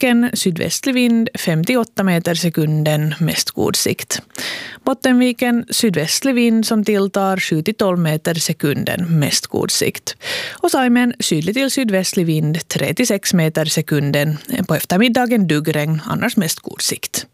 Viken sydvästlig vind 58 meter sekunden, mest god sikt. Bottenviken sydvästlig vind som tilltar 7-12 meter sekunden, mest god sikt. Och Saimen sydlig till sydvästlig vind 3-6 meter sekunden. På eftermiddagen duggregn, annars mest god sikt.